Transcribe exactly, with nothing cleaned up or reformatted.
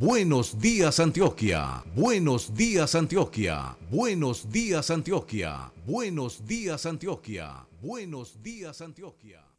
Buenos días Antioquia. Buenos días Antioquia. Buenos días Antioquia. Buenos días Antioquia. Buenos días Antioquia.